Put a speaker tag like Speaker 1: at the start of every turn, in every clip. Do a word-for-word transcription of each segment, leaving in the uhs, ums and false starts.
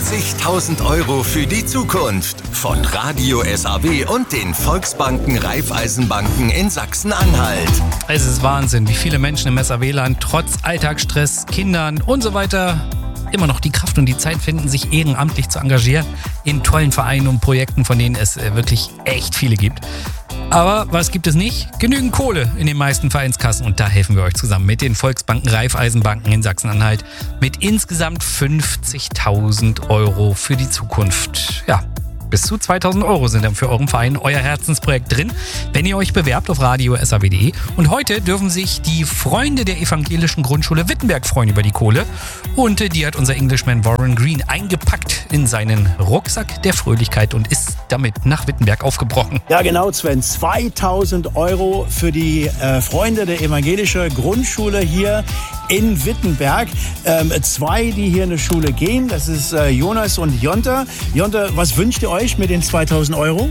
Speaker 1: fünfzigtausend Euro für die Zukunft von Radio S A W und den Volksbanken Raiffeisenbanken in Sachsen-Anhalt.
Speaker 2: Es ist Wahnsinn, wie viele Menschen im S A W-Land trotz Alltagsstress, Kindern und so weiter immer noch die Kraft und die Zeit finden, sich ehrenamtlich zu engagieren in tollen Vereinen und Projekten, von denen es wirklich echt viele gibt. Aber was gibt es nicht? Genügend Kohle in den meisten Vereinskassen und da helfen wir euch zusammen mit den Volksbanken Raiffeisenbanken in Sachsen-Anhalt mit insgesamt fünfzigtausend Euro für die Zukunft. Ja. Bis zu zweitausend Euro sind dann für euren Verein, euer Herzensprojekt drin, wenn ihr euch bewerbt auf radio s a w punkt de. Und heute dürfen sich die Freunde der evangelischen Grundschule Wittenberg freuen über die Kohle. Und die hat unser Englishman Warren Green eingepackt in seinen Rucksack der Fröhlichkeit und ist damit nach Wittenberg aufgebrochen.
Speaker 3: Ja genau, Sven, zweitausend Euro für die äh, Freunde der evangelischen Grundschule hier in Wittenberg. Ähm, zwei, die hier in die Schule gehen, das ist äh, Jonas und Jonte. Jonte, was wünscht ihr euch mit den zweitausend Euro?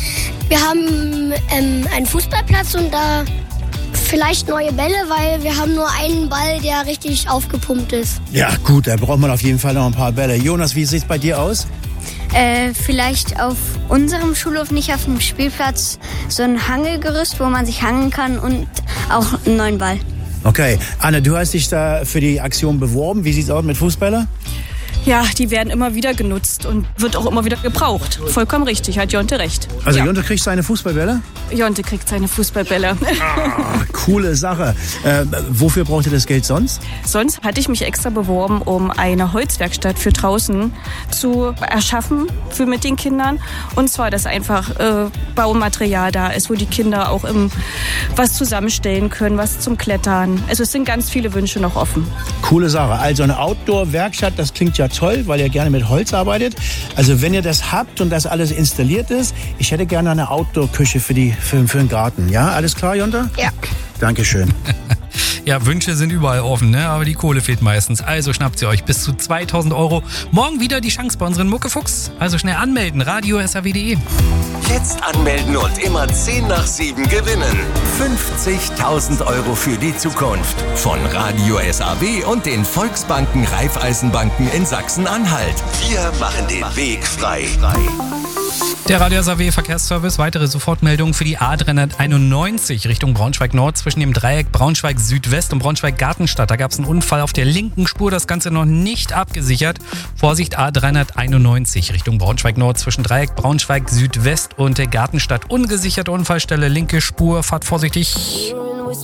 Speaker 4: Wir haben ähm, einen Fußballplatz und da vielleicht neue Bälle, weil wir haben nur einen Ball, der richtig aufgepumpt ist.
Speaker 3: Ja gut, da braucht man auf jeden Fall noch ein paar Bälle. Jonas, wie sieht es bei dir aus?
Speaker 5: Äh, vielleicht auf unserem Schulhof, nicht auf dem Spielplatz, so ein Hangelgerüst, wo man sich hangeln kann und auch einen neuen Ball.
Speaker 3: Okay, Anne, du hast dich da für die Aktion beworben. Wie sieht's aus mit Fußballern?
Speaker 6: Ja, die werden immer wieder genutzt und wird auch immer wieder gebraucht. Vollkommen richtig, hat Jonte recht.
Speaker 3: Also
Speaker 6: ja.
Speaker 3: Jonte kriegt seine Fußballbälle?
Speaker 6: Jonte kriegt seine Fußballbälle.
Speaker 3: Ah, coole Sache. Äh, wofür braucht ihr das Geld sonst?
Speaker 6: Sonst hatte ich mich extra beworben, um eine Holzwerkstatt für draußen zu erschaffen für mit den Kindern. Und zwar, dass einfach äh, Baumaterial da ist, wo die Kinder auch im, was zusammenstellen können, was zum Klettern. Also es sind ganz viele Wünsche noch offen.
Speaker 3: Coole Sache. Also eine Outdoor-Werkstatt, das klingt ja toll, weil ihr gerne mit Holz arbeitet. Also wenn ihr das habt und das alles installiert ist, ich hätte gerne eine Outdoor-Küche für, die, für, für den Garten. Ja, alles klar, Jonte?
Speaker 4: Ja.
Speaker 3: Dankeschön.
Speaker 2: Ja, Wünsche sind überall offen, ne? Aber die Kohle fehlt meistens. Also schnappt sie euch bis zu zweitausend Euro. Morgen wieder die Chance bei unseren Muckefuchs. Also schnell anmelden, radio s a w punkt de.
Speaker 1: Jetzt anmelden und immer zehn nach sieben gewinnen. fünfzigtausend Euro für die Zukunft von Radio S A W und den Volksbanken Raiffeisenbanken in Sachsen-Anhalt. Wir machen den Weg frei.
Speaker 2: Der Radio S A W Verkehrsservice, weitere Sofortmeldungen für die A dreihunderteinundneunzig Richtung Braunschweig Nord zwischen dem Dreieck Braunschweig Südwest und Braunschweig Gartenstadt. Da gab es einen Unfall auf der linken Spur, das Ganze noch nicht abgesichert. Vorsicht, A dreihunderteinundneunzig Richtung Braunschweig Nord zwischen Dreieck Braunschweig Südwest und der Gartenstadt. Ungesicherte Unfallstelle, linke Spur, fahrt vorsichtig.